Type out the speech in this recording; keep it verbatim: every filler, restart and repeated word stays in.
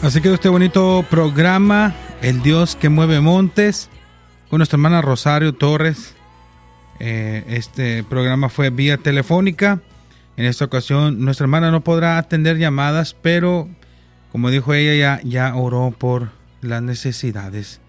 Así que este bonito programa, El Dios que mueve montes, con nuestra hermana Rosario Torres. Eh, este programa fue vía telefónica. En esta ocasión nuestra hermana no podrá atender llamadas, pero como dijo ella, ya, ya oró por las necesidades